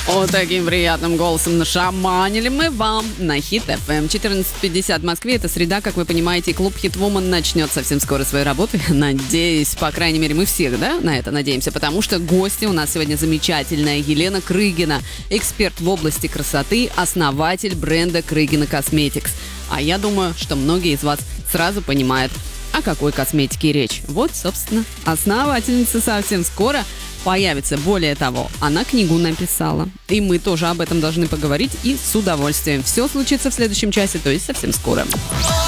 Вот таким приятным голосом нашаманили мы вам на Хит FM. 14:50 в Москве. Это среда, как вы понимаете, и клуб Hit Woman начнет совсем скоро свою работу. Надеюсь, по крайней мере, мы все, да, на это надеемся, потому что гости у нас сегодня замечательная Елена Крыгина, эксперт в области красоты, основатель бренда Крыгина Cosmetics. А я думаю, что многие из вас сразу понимают, о какой косметике речь. Вот, собственно, основательница совсем скоро появится. Более того, она книгу написала. И мы тоже об этом должны поговорить и с удовольствием. Все случится в следующем часе, то есть совсем скоро.